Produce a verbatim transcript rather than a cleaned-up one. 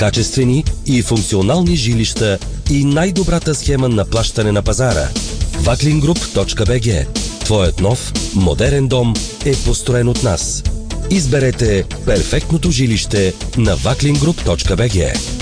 качествени и функционални жилища и най-добрата схема на плащане на пазара. ваклингруп точка би джи. Твоят нов, модерен дом е построен от нас. Изберете перфектното жилище на ваклингруп точка би джи.